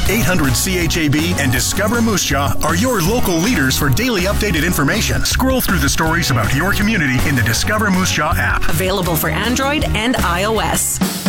800-CHAB and Discover Moose Jaw are your local leaders for daily updated information. Scroll through the stories about your community in the Discover Moose Jaw app. Available for Android and iOS.